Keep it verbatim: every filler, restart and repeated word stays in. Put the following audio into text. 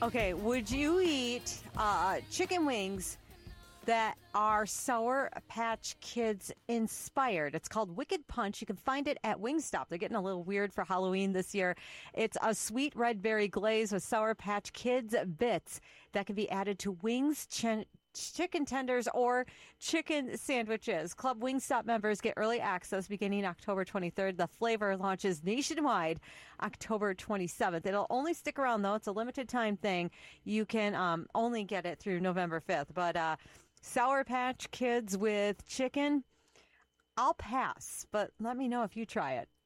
Okay, would you eat uh, chicken wings that are Sour Patch Kids inspired? It's called Wicked Punch. You can find it at Wingstop. They're getting a little weird for Halloween this year. It's a sweet red berry glaze with Sour Patch Kids bits that can be added to wings, ch- chicken tenders, or chicken sandwiches. Club Wingstop members get early access beginning October twenty-third. The flavor launches nationwide October twenty-seventh. It'll only stick around, though. It's a limited time thing. You can um, only get it through November fifth. But uh, Sour Patch Kids with chicken, I'll pass. But let me know if you try it.